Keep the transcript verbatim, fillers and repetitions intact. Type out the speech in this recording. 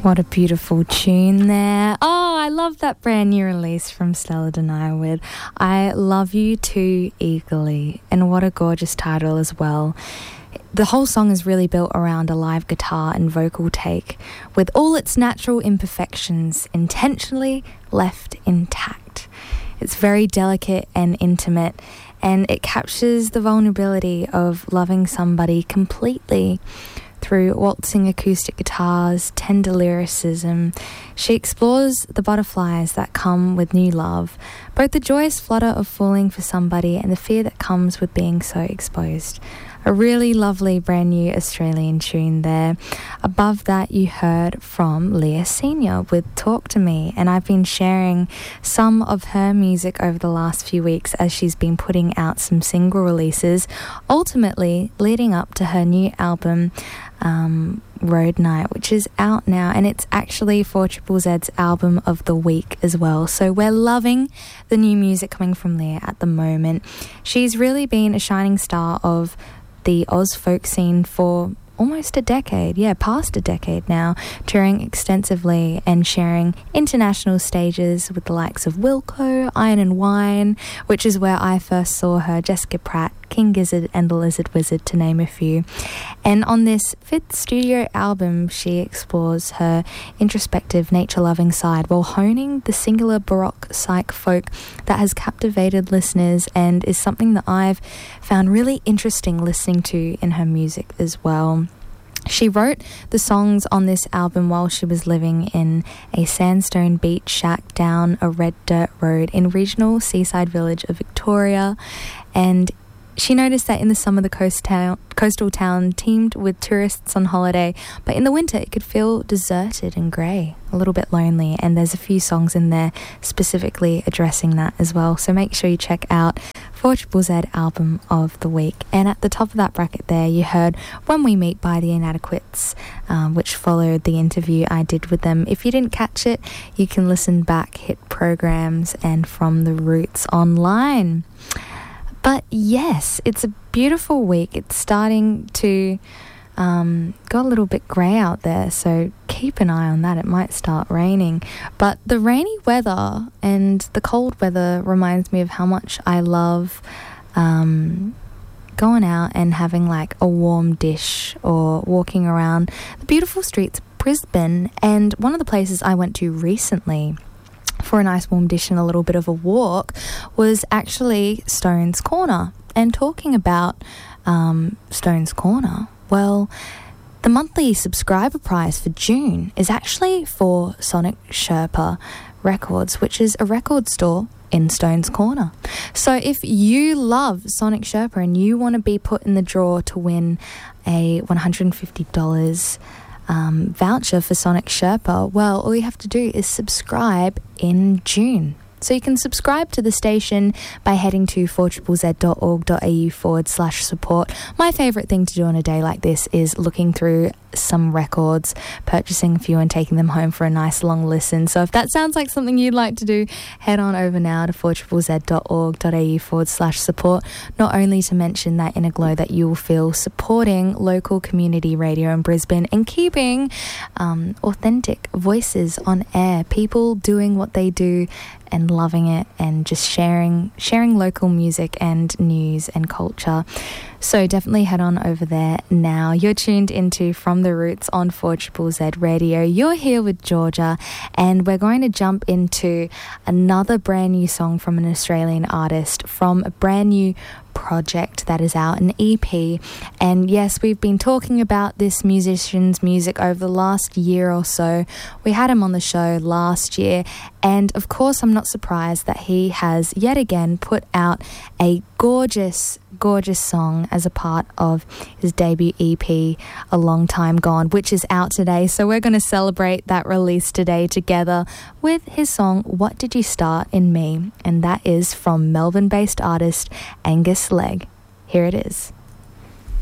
What a beautiful tune there. Oh, I love that brand new release from Stella Denial with I Love You Too Eagerly. And what a gorgeous title as well. The whole song is really built around a live guitar and vocal take, with all its natural imperfections intentionally left intact. It's very delicate and intimate, and it captures the vulnerability of loving somebody completely. Through waltzing acoustic guitars, tender lyricism, she explores the butterflies that come with new love, both the joyous flutter of falling for somebody and the fear that comes with being so exposed. A really lovely brand new Australian tune there. Above that, you heard from Leah Senior with Talk to Me, and I've been sharing some of her music over the last few weeks as she's been putting out some single releases, ultimately leading up to her new album, um, Road Night, which is out now, and it's actually four Triple Z's album of the week as well. So we're loving the new music coming from Leah at the moment. She's really been a shining star of the Oz folk scene for almost a decade, yeah, past a decade now, touring extensively and sharing international stages with the likes of Wilco, Iron and Wine, which is where I first saw her, Jessica Pratt, King Gizzard and the Lizard Wizard, to name a few. And on this fifth studio album, she explores her introspective, nature-loving side while honing the singular Baroque psych folk that has captivated listeners and is something that I've found really interesting listening to in her music as well. She wrote the songs on this album while she was living in a sandstone beach shack down a red dirt road in regional seaside village of Victoria, and she noticed that in the summer the coast town, coastal town teemed with tourists on holiday, but in the winter it could feel deserted and grey, a little bit lonely, and there's a few songs in there specifically addressing that as well. So make sure you check out four Triple Z album of the week. And at the top of that bracket there, you heard When We Meet by The Inadequates, um, which followed the interview I did with them. If you didn't catch it, you can listen back, hit programs, and From the Roots online. But yes, it's a beautiful week. It's starting to um, go a little bit grey out there, so keep an eye on that. It might start raining. But the rainy weather and the cold weather reminds me of how much I love um, going out and having like a warm dish or walking around the beautiful streets of Brisbane. And one of the places I went to recently for a nice warm dish and a little bit of a walk was actually Stones Corner. And talking about um, Stones Corner, well, the monthly subscriber price for June is actually for Sonic Sherpa Records, which is a record store in Stones Corner. So if you love Sonic Sherpa and you want to be put in the draw to win a one hundred fifty dollars Um, voucher for Sonic Sherpa, well, all you have to do is subscribe in June. So you can subscribe to the station by heading to four triple z dot org dot a u forward slash support. My favourite thing to do on a day like this is looking through some records, purchasing a few and taking them home for a nice long listen. So if that sounds like something you'd like to do, head on over now to four triple z dot org dot a u forward slash support. Not only to mention that Inner Glow that you will feel supporting local community radio in Brisbane and keeping um, authentic voices on air, people doing what they do and loving it and just sharing sharing local music and news and culture. So definitely head on over there now. You're tuned into From the Roots on four Triple Z Radio. You're here with Georgia, and we're going to jump into another brand new song from an Australian artist from a brand new project that is out, an E P. And yes, we've been talking about this musician's music over the last year or so. We had him on the show last year, and of course I'm not surprised that he has yet again put out a gorgeous gorgeous song as a part of his debut E P, A Long Time Gone, which is out today. So we're going to celebrate that release today together with his song What Did You Start in Me, and that is from Melbourne based artist Angus Legg. Here it is.